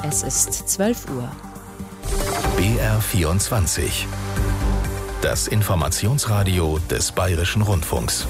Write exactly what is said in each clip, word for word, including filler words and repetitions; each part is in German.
Es ist zwölf Uhr. B R vierundzwanzig. Das Informationsradio des Bayerischen Rundfunks.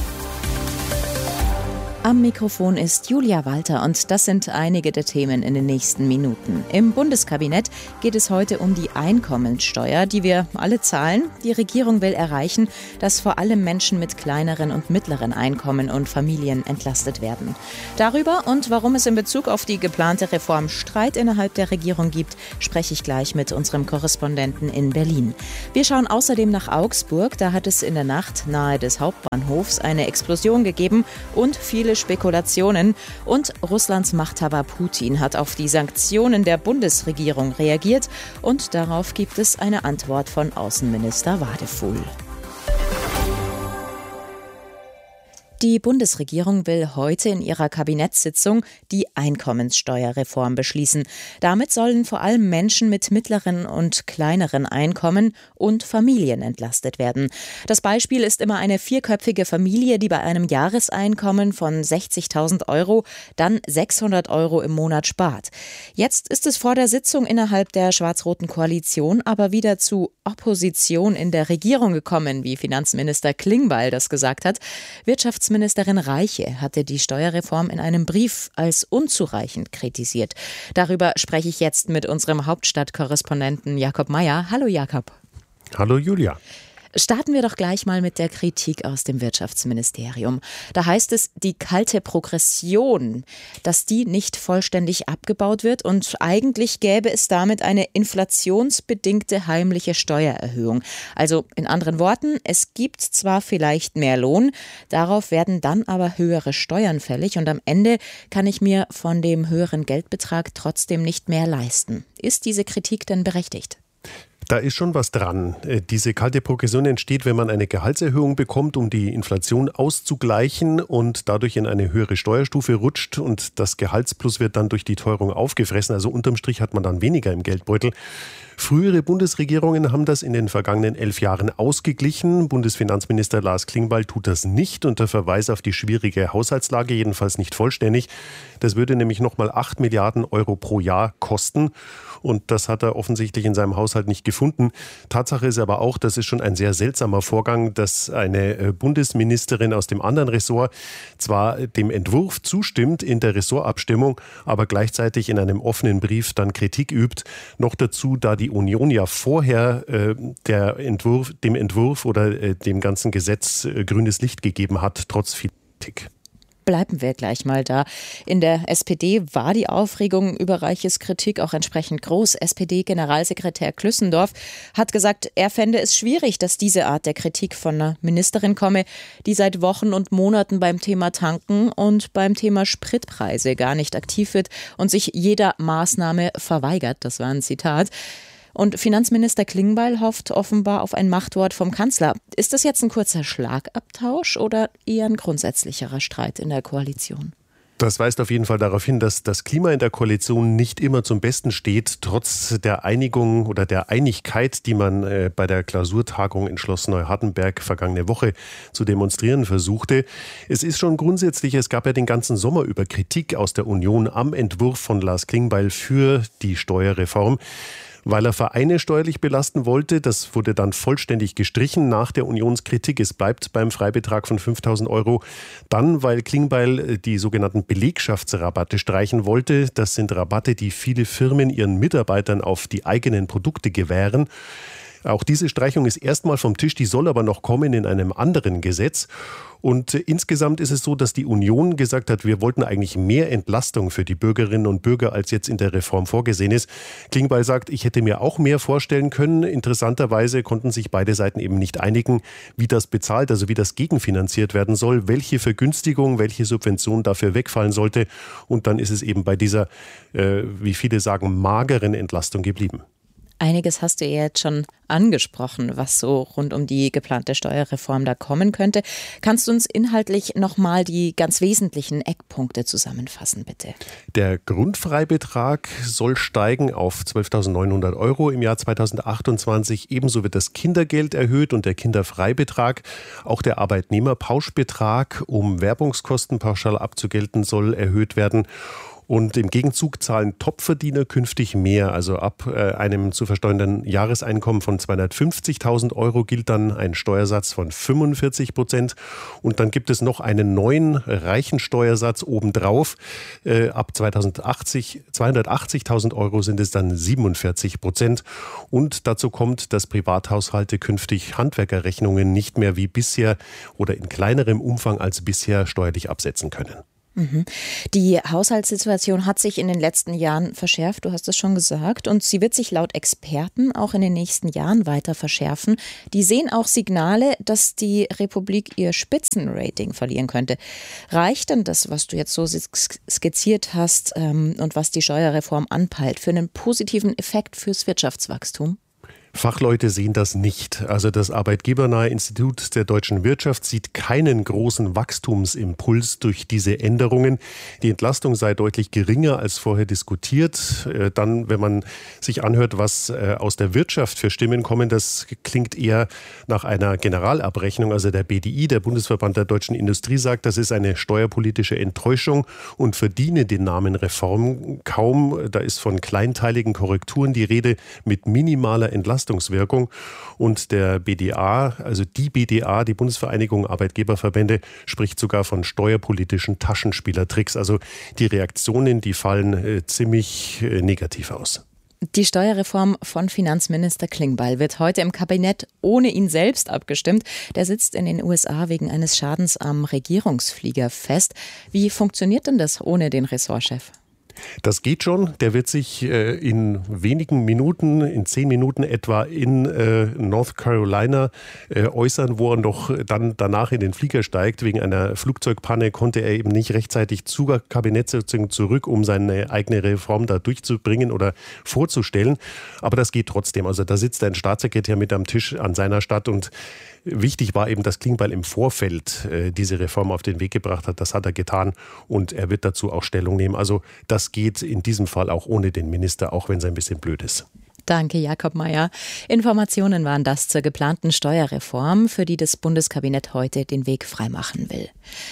Am Mikrofon ist Julia Walter und das sind einige der Themen in den nächsten Minuten. Im Bundeskabinett geht es heute um die Einkommensteuer, die wir alle zahlen. Die Regierung will erreichen, dass vor allem Menschen mit kleineren und mittleren Einkommen und Familien entlastet werden. Darüber und warum es in Bezug auf die geplante Reform Streit innerhalb der Regierung gibt, spreche ich gleich mit unserem Korrespondenten in Berlin. Wir schauen außerdem nach Augsburg. Da hat es in der Nacht nahe des Hauptbahnhofs eine Explosion gegeben und viele Spekulationen. Und Russlands Machthaber Putin hat auf die Sanktionen der Bundesregierung reagiert und darauf gibt es eine Antwort von Außenminister Wadefuhl. Die Bundesregierung will heute in ihrer Kabinettssitzung die Einkommenssteuerreform beschließen. Damit sollen vor allem Menschen mit mittleren und kleineren Einkommen und Familien entlastet werden. Das Beispiel ist immer eine vierköpfige Familie, die bei einem Jahreseinkommen von sechzigtausend Euro dann sechshundert Euro im Monat spart. Jetzt ist es vor der Sitzung innerhalb der schwarz-roten Koalition aber wieder zu Opposition in der Regierung gekommen, wie Finanzminister Klingbeil das gesagt hat. Wirtschaftsminister Ministerin Reiche hatte die Steuerreform in einem Brief als unzureichend kritisiert. Darüber spreche ich jetzt mit unserem Hauptstadtkorrespondenten Jakob Mayer. Hallo Jakob. Hallo Julia. Starten wir doch gleich mal mit der Kritik aus dem Wirtschaftsministerium. Da heißt es, die kalte Progression, dass die nicht vollständig abgebaut wird und eigentlich gäbe es damit eine inflationsbedingte heimliche Steuererhöhung. Also in anderen Worten, es gibt zwar vielleicht mehr Lohn, darauf werden dann aber höhere Steuern fällig und am Ende kann ich mir von dem höheren Geldbetrag trotzdem nicht mehr leisten. Ist diese Kritik denn berechtigt? Da ist schon was dran. Diese kalte Progression entsteht, wenn man eine Gehaltserhöhung bekommt, um die Inflation auszugleichen und dadurch in eine höhere Steuerstufe rutscht und das Gehaltsplus wird dann durch die Teuerung aufgefressen. Also unterm Strich hat man dann weniger im Geldbeutel. Frühere Bundesregierungen haben das in den vergangenen elf Jahren ausgeglichen. Bundesfinanzminister Lars Klingbeil tut das nicht unter Verweis auf die schwierige Haushaltslage, jedenfalls nicht vollständig. Das würde nämlich nochmal acht Milliarden Euro pro Jahr kosten. Und das hat er offensichtlich in seinem Haushalt nicht gefunden. Tatsache ist aber auch, das ist schon ein sehr seltsamer Vorgang, dass eine Bundesministerin aus dem anderen Ressort zwar dem Entwurf zustimmt in der Ressortabstimmung, aber gleichzeitig in einem offenen Brief dann Kritik übt. Noch dazu, da die Union ja vorher äh, der Entwurf, dem Entwurf oder äh, dem ganzen Gesetz äh, grünes Licht gegeben hat, trotz viel Kritik. Bleiben wir gleich mal da. In der S P D war die Aufregung über Reiches Kritik auch entsprechend groß. S P D-Generalsekretär Klüssendorf hat gesagt, er fände es schwierig, dass diese Art der Kritik von einer Ministerin komme, die seit Wochen und Monaten beim Thema Tanken und beim Thema Spritpreise gar nicht aktiv wird und sich jeder Maßnahme verweigert. Das war ein Zitat. Und Finanzminister Klingbeil hofft offenbar auf ein Machtwort vom Kanzler. Ist das jetzt ein kurzer Schlagabtausch oder eher ein grundsätzlicherer Streit in der Koalition? Das weist auf jeden Fall darauf hin, dass das Klima in der Koalition nicht immer zum Besten steht, trotz der Einigung oder der Einigkeit, die man äh, bei der Klausurtagung in Schloss Neuhardenberg vergangene Woche zu demonstrieren versuchte. Es ist schon grundsätzlich, es gab ja den ganzen Sommer über Kritik aus der Union am Entwurf von Lars Klingbeil für die Steuerreform. Weil er Vereine steuerlich belasten wollte. Das wurde dann vollständig gestrichen nach der Unionskritik. Es bleibt beim Freibetrag von fünftausend Euro. Dann, weil Klingbeil die sogenannten Belegschaftsrabatte streichen wollte. Das sind Rabatte, die viele Firmen ihren Mitarbeitern auf die eigenen Produkte gewähren. Auch diese Streichung ist erstmal vom Tisch, die soll aber noch kommen in einem anderen Gesetz. Und insgesamt ist es so, dass die Union gesagt hat, wir wollten eigentlich mehr Entlastung für die Bürgerinnen und Bürger, als jetzt in der Reform vorgesehen ist. Klingbeil sagt, ich hätte mir auch mehr vorstellen können. Interessanterweise konnten sich beide Seiten eben nicht einigen, wie das bezahlt, also wie das gegenfinanziert werden soll, welche Vergünstigung, welche Subvention dafür wegfallen sollte. Und dann ist es eben bei dieser, äh, wie viele sagen, mageren Entlastung geblieben. Einiges hast du ja jetzt schon angesprochen, was so rund um die geplante Steuerreform da kommen könnte. Kannst du uns inhaltlich nochmal die ganz wesentlichen Eckpunkte zusammenfassen, bitte? Der Grundfreibetrag soll steigen auf zwölftausendneunhundert Euro im Jahr zweitausendachtundzwanzig. Ebenso wird das Kindergeld erhöht und der Kinderfreibetrag. Auch der Arbeitnehmerpauschbetrag, um Werbungskosten pauschal abzugelten, soll erhöht werden. Und im Gegenzug zahlen Topverdiener künftig mehr. Also ab äh, einem zu versteuernden Jahreseinkommen von zweihundertfünfzigtausend Euro gilt dann ein Steuersatz von fünfundvierzig Prozent. Und dann gibt es noch einen neuen Reichensteuersatz obendrauf. Äh, ab zweihundertachtzigtausend Euro sind es dann siebenundvierzig Prozent. Und dazu kommt, dass Privathaushalte künftig Handwerkerrechnungen nicht mehr wie bisher oder in kleinerem Umfang als bisher steuerlich absetzen können. Die Haushaltssituation hat sich in den letzten Jahren verschärft, du hast es schon gesagt, und sie wird sich laut Experten auch in den nächsten Jahren weiter verschärfen. Die sehen auch Signale, dass die Republik ihr Spitzenrating verlieren könnte. Reicht denn das, was du jetzt so skizziert hast ähm, und was die Steuerreform anpeilt, für einen positiven Effekt fürs Wirtschaftswachstum? Fachleute sehen das nicht. Also das Arbeitgebernahe Institut der deutschen Wirtschaft sieht keinen großen Wachstumsimpuls durch diese Änderungen. Die Entlastung sei deutlich geringer als vorher diskutiert. Dann, wenn man sich anhört, was aus der Wirtschaft für Stimmen kommen, das klingt eher nach einer Generalabrechnung. Also der B D I, der Bundesverband der deutschen Industrie, sagt, das ist eine steuerpolitische Enttäuschung und verdiene den Namen Reform kaum. Da ist von kleinteiligen Korrekturen die Rede mit minimaler Entlastung. Und der B D A, also die B D A, die Bundesvereinigung Arbeitgeberverbände, spricht sogar von steuerpolitischen Taschenspielertricks. Also die Reaktionen, die fallen äh, ziemlich äh, negativ aus. Die Steuerreform von Finanzminister Klingbeil wird heute im Kabinett ohne ihn selbst abgestimmt. Der sitzt in den U S A wegen eines Schadens am Regierungsflieger fest. Wie funktioniert denn das ohne den Ressortchef? Das geht schon. Der wird sich äh, in wenigen Minuten, in zehn Minuten etwa in äh, North Carolina äh, äußern, wo er noch dann danach in den Flieger steigt. Wegen einer Flugzeugpanne konnte er eben nicht rechtzeitig zur Kabinettssitzung zurück, um seine eigene Reform da durchzubringen oder vorzustellen. Aber das geht trotzdem. Also da sitzt ein Staatssekretär mit am Tisch an seiner Stadt und wichtig war eben, dass Klingbeil im Vorfeld äh, diese Reform auf den Weg gebracht hat. Das hat er getan und er wird dazu auch Stellung nehmen. Also das geht in diesem Fall auch ohne den Minister, auch wenn es ein bisschen blöd ist. Danke, Jakob Mayer. Informationen waren das zur geplanten Steuerreform, für die das Bundeskabinett heute den Weg freimachen will.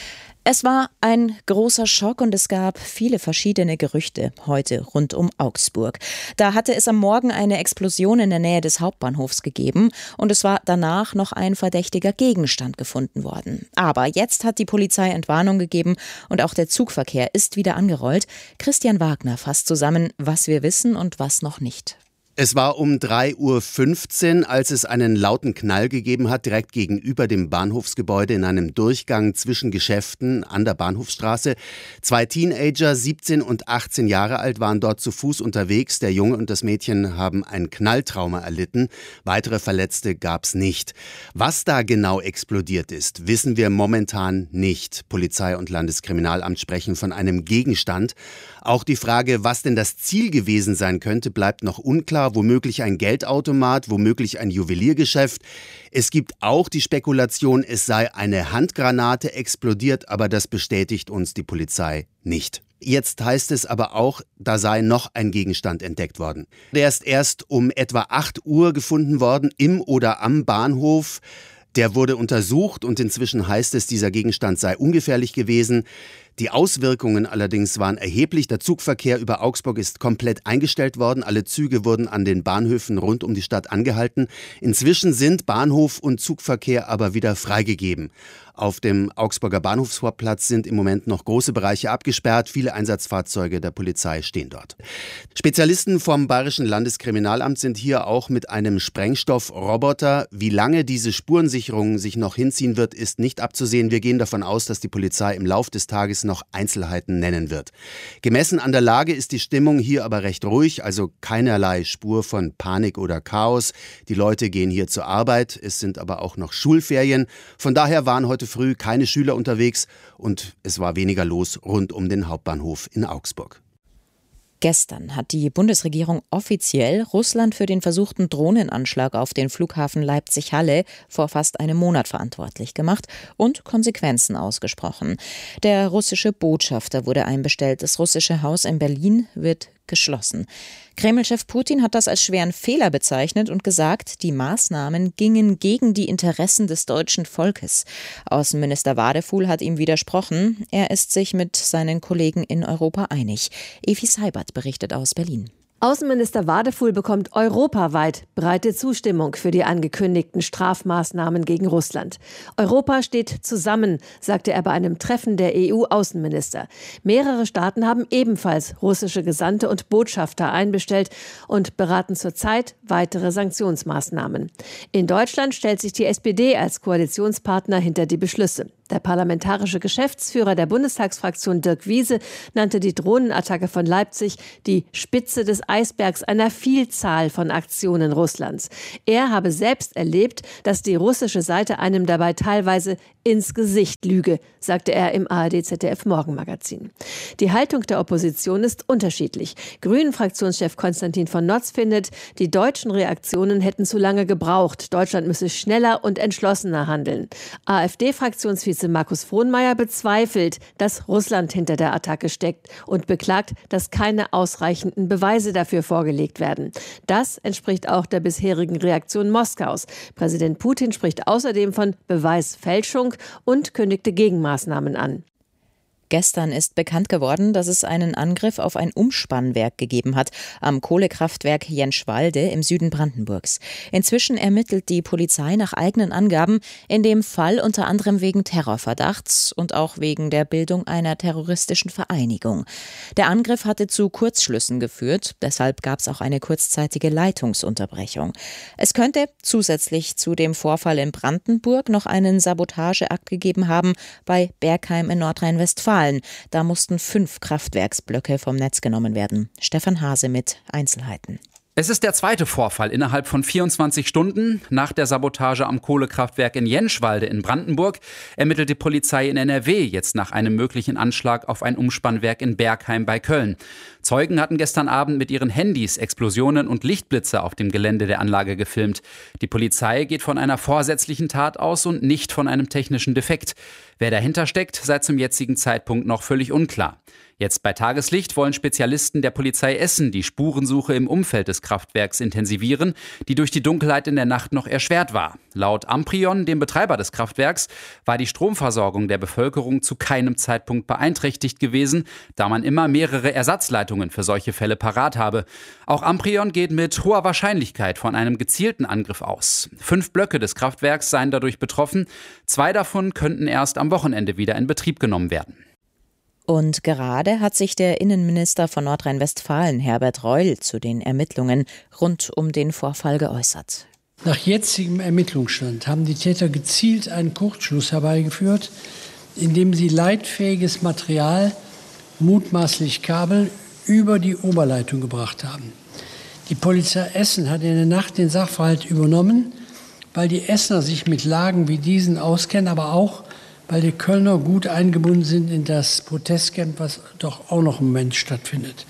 Es war ein großer Schock und es gab viele verschiedene Gerüchte heute rund um Augsburg. Da hatte es am Morgen eine Explosion in der Nähe des Hauptbahnhofs gegeben und es war danach noch ein verdächtiger Gegenstand gefunden worden. Aber jetzt hat die Polizei Entwarnung gegeben und auch der Zugverkehr ist wieder angerollt. Christian Wagner fasst zusammen, was wir wissen und was noch nicht. Es war um drei Uhr fünfzehn, als es einen lauten Knall gegeben hat, direkt gegenüber dem Bahnhofsgebäude in einem Durchgang zwischen Geschäften an der Bahnhofsstraße. Zwei Teenager, siebzehn und achtzehn Jahre alt, waren dort zu Fuß unterwegs. Der Junge und das Mädchen haben ein Knalltrauma erlitten. Weitere Verletzte gab es nicht. Was da genau explodiert ist, wissen wir momentan nicht. Polizei und Landeskriminalamt sprechen von einem Gegenstand. Auch die Frage, was denn das Ziel gewesen sein könnte, bleibt noch unklar. Womöglich ein Geldautomat, womöglich ein Juweliergeschäft. Es gibt auch die Spekulation, es sei eine Handgranate explodiert, aber das bestätigt uns die Polizei nicht. Jetzt heißt es aber auch, da sei noch ein Gegenstand entdeckt worden. Der ist erst um etwa acht Uhr gefunden worden, im oder am Bahnhof. Der wurde untersucht und inzwischen heißt es, dieser Gegenstand sei ungefährlich gewesen. Die Auswirkungen allerdings waren erheblich. Der Zugverkehr über Augsburg ist komplett eingestellt worden. Alle Züge wurden an den Bahnhöfen rund um die Stadt angehalten. Inzwischen sind Bahnhof und Zugverkehr aber wieder freigegeben. Auf dem Augsburger Bahnhofsvorplatz sind im Moment noch große Bereiche abgesperrt. Viele Einsatzfahrzeuge der Polizei stehen dort. Spezialisten vom Bayerischen Landeskriminalamt sind hier auch mit einem Sprengstoffroboter. Wie lange diese Spurensicherung sich noch hinziehen wird, ist nicht abzusehen. Wir gehen davon aus, dass die Polizei im Lauf des Tages noch Einzelheiten nennen wird. Gemessen an der Lage ist die Stimmung hier aber recht ruhig, also keinerlei Spur von Panik oder Chaos. Die Leute gehen hier zur Arbeit, es sind aber auch noch Schulferien. Von daher waren heute früh keine Schüler unterwegs und es war weniger los rund um den Hauptbahnhof in Augsburg. Gestern hat die Bundesregierung offiziell Russland für den versuchten Drohnenanschlag auf den Flughafen Leipzig-Halle vor fast einem Monat verantwortlich gemacht und Konsequenzen ausgesprochen. Der russische Botschafter wurde einbestellt. Das russische Haus in Berlin wird geschlossen. Kreml-Chef Putin hat das als schweren Fehler bezeichnet und gesagt, die Maßnahmen gingen gegen die Interessen des deutschen Volkes. Außenminister Wadefuhl hat ihm widersprochen. Er ist sich mit seinen Kollegen in Europa einig. Evi Seibert berichtet aus Berlin. Außenminister Wadefuhl bekommt europaweit breite Zustimmung für die angekündigten Strafmaßnahmen gegen Russland. Europa steht zusammen, sagte er bei einem Treffen der E U-Außenminister. Mehrere Staaten haben ebenfalls russische Gesandte und Botschafter einbestellt und beraten zurzeit weitere Sanktionsmaßnahmen. In Deutschland stellt sich die S P D als Koalitionspartner hinter die Beschlüsse. Der parlamentarische Geschäftsführer der Bundestagsfraktion Dirk Wiese nannte die Drohnenattacke von Leipzig die Spitze des Eisbergs einer Vielzahl von Aktionen Russlands. Er habe selbst erlebt, dass die russische Seite einem dabei teilweise ins Gesicht lüge, sagte er im A R D Z D F Morgenmagazin. Die Haltung der Opposition ist unterschiedlich. Grünen-Fraktionschef Konstantin von Notz findet, die deutschen Reaktionen hätten zu lange gebraucht. Deutschland müsse schneller und entschlossener handeln. AfD-Fraktionsvize Markus Frohnmayer bezweifelt, dass Russland hinter der Attacke steckt und beklagt, dass keine ausreichenden Beweise dafür vorgelegt werden. Das entspricht auch der bisherigen Reaktion Moskaus. Präsident Putin spricht außerdem von Beweisfälschung und kündigte Gegenmaßnahmen an. Gestern ist bekannt geworden, dass es einen Angriff auf ein Umspannwerk gegeben hat am Kohlekraftwerk Jenschwalde im Süden Brandenburgs. Inzwischen ermittelt die Polizei nach eigenen Angaben in dem Fall unter anderem wegen Terrorverdachts und auch wegen der Bildung einer terroristischen Vereinigung. Der Angriff hatte zu Kurzschlüssen geführt, deshalb gab es auch eine kurzzeitige Leitungsunterbrechung. Es könnte zusätzlich zu dem Vorfall in Brandenburg noch einen Sabotageakt gegeben haben bei Bergheim in Nordrhein-Westfalen. Da mussten fünf Kraftwerksblöcke vom Netz genommen werden. Stefan Hase mit Einzelheiten. Es ist der zweite Vorfall innerhalb von vierundzwanzig Stunden. Nach der Sabotage am Kohlekraftwerk in Jenschwalde in Brandenburg ermittelt die Polizei in N R W jetzt nach einem möglichen Anschlag auf ein Umspannwerk in Bergheim bei Köln. Zeugen hatten gestern Abend mit ihren Handys Explosionen und Lichtblitze auf dem Gelände der Anlage gefilmt. Die Polizei geht von einer vorsätzlichen Tat aus und nicht von einem technischen Defekt. Wer dahinter steckt, sei zum jetzigen Zeitpunkt noch völlig unklar. Jetzt bei Tageslicht wollen Spezialisten der Polizei Essen die Spurensuche im Umfeld des Kraftwerks intensivieren, die durch die Dunkelheit in der Nacht noch erschwert war. Laut Amprion, dem Betreiber des Kraftwerks, war die Stromversorgung der Bevölkerung zu keinem Zeitpunkt beeinträchtigt gewesen, da man immer mehrere Ersatzleitungen für solche Fälle parat habe. Auch Amprion geht mit hoher Wahrscheinlichkeit von einem gezielten Angriff aus. Fünf Blöcke des Kraftwerks seien dadurch betroffen. Zwei davon könnten erst am Wochenende wieder in Betrieb genommen werden. Und gerade hat sich der Innenminister von Nordrhein-Westfalen, Herbert Reul, zu den Ermittlungen rund um den Vorfall geäußert. Nach jetzigem Ermittlungsstand haben die Täter gezielt einen Kurzschluss herbeigeführt, indem sie leitfähiges Material, mutmaßlich Kabel, über die Oberleitung gebracht haben. Die Polizei Essen hat in der Nacht den Sachverhalt übernommen, weil die Essener sich mit Lagen wie diesen auskennen, aber auch weil die Kölner gut eingebunden sind in das Protestcamp, was doch auch noch im Moment stattfindet.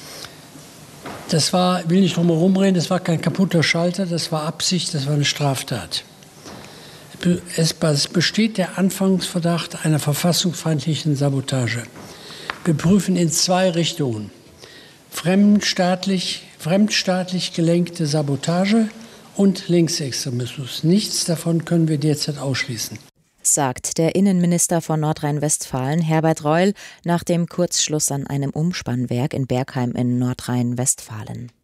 Das war, ich will nicht drum herum reden, das war kein kaputter Schalter, das war Absicht, das war eine Straftat. Es besteht der Anfangsverdacht einer verfassungsfeindlichen Sabotage. Wir prüfen in zwei Richtungen. Fremdstaatlich, fremdstaatlich gelenkte Sabotage und Linksextremismus. Nichts davon können wir derzeit ausschließen, sagt der Innenminister von Nordrhein-Westfalen, Herbert Reul, nach dem Kurzschluss an einem Umspannwerk in Bergheim in Nordrhein-Westfalen.